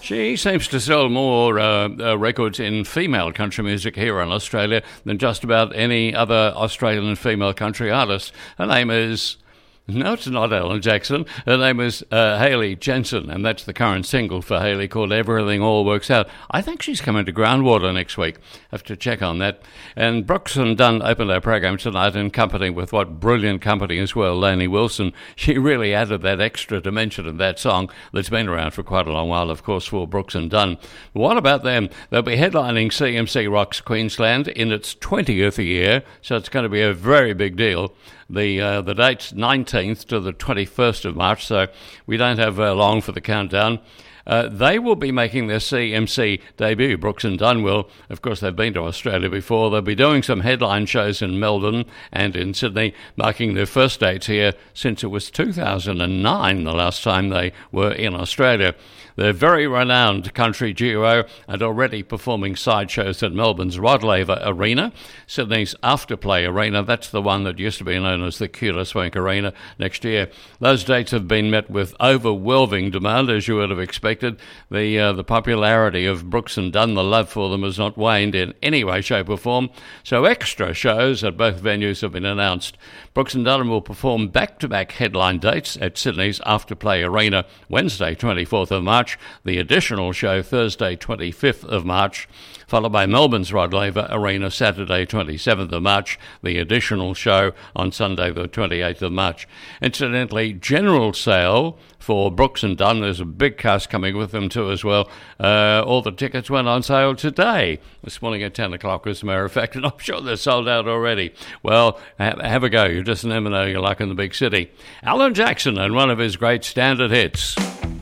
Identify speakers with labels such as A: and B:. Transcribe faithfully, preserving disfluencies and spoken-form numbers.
A: She seems to sell more uh, uh, records in female country music here in Australia than just about any other Australian female country artist. Her name is... No, it's not Alan Jackson. Her name is uh, Hayley Jensen, and that's the current single for Hayley called Everything All Works Out. I think she's coming to Groundwater next week. Have to check on that. And Brooks and Dunn opened our program tonight in company with what brilliant company as well, Lainey Wilson. She really added that extra dimension of that song that's been around for quite a long while, of course, for Brooks and Dunn. But what about them? They'll be headlining C M C Rocks Queensland in its twentieth year, so it's going to be a very big deal. The uh, the date's nineteenth to the twenty-first of March, so we don't have uh, long for the countdown. Uh, they will be making their C M C debut, Brooks and Dunn will. Of course, they've been to Australia before. They'll be doing some headline shows in Melbourne and in Sydney, marking their first dates here since it was two thousand nine, the last time they were in Australia. They're a very renowned country duo and already performing side shows at Melbourne's Rod Laver Arena, Sydney's Afterplay Arena. That's the one that used to be known as the Cula Swank Arena next year. Those dates have been met with overwhelming demand, as you would have expected. The uh, the popularity of Brooks and Dunn, the love for them, has not waned in any way, shape or form. So extra shows at both venues have been announced. Brooks and Dunn will perform back-to-back headline dates at Sydney's Afterplay Arena Wednesday, twenty-fourth of March, the additional show Thursday, twenty-fifth of March, followed by Melbourne's Rod Laver Arena Saturday, twenty-seventh of March, the additional show on Sunday, the twenty-eighth of March. Incidentally, general sale for Brooks and Dunn, there's a big cast coming with them too as well. Uh, all the tickets went on sale today, this morning at ten o'clock as a matter of fact, and I'm sure they're sold out already. Well, ha- have a go, you just never know your luck in the big city. Alan Jackson and one of his great standard hits.